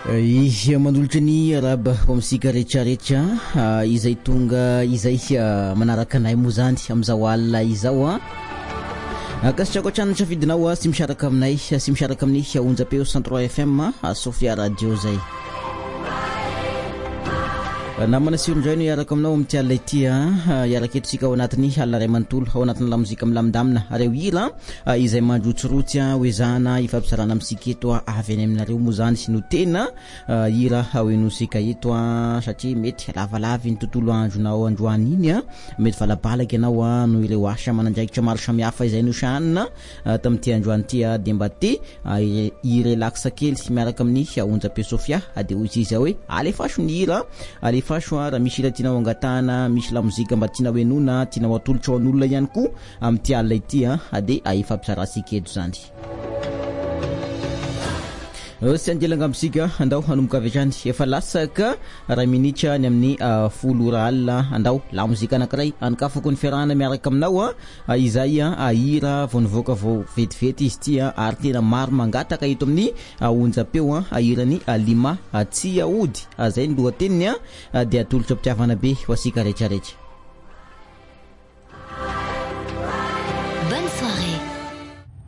Mandolotry ny araba amsika rehetrarehetra izay tonga izay manaraka anay moa zany amizao alina izao akasitrako atranatra fidinao sy misaraka aminay sy misaraka amin'ny onjapeo 103 FM Sofia Radio zay namana sirondray no iaraka aminao amin'ity alina ity iaraka eto ao anatiny alina ray manontolo ao anatin'ny lamozika milamindamina reo hira izay mandrotsirotsy hoezahana ifampizarana amintsika eto avy any aminareo moa zany sy no tena hira hoenosika eto satria mety lavalava ny tontolo andronao androany iny mety valabalaka ianao no ireo asa manandraikitra maro samihafa izay no sahanina tamin'ity androany ity dia mba te irelaxa kely miaraka amin'ny onjapeo Sofia dia hoy izy hoe alefaso ny hira fasho raha misy ila tianao angatahana misy la mozika mba tianao enona tianao atolotra ho an'olona ihany koa amin'ity alina ity dia ifampizarasika eto zany sy andelanga amsika andao hanomboka avy hatrany efa lasaka raha minitra ny amin'ny folo ora alina andao la mozika anankiray anikafako ny fiarahana miaraka aminao izay hira vao nivoaka vao vetivety izy ity ary tena maro mangataka eto amin'ny onjapeo hirany lima tsy aody zay ny lohateniny dia atolotra mpitiavana be ho asika rehetrarehetra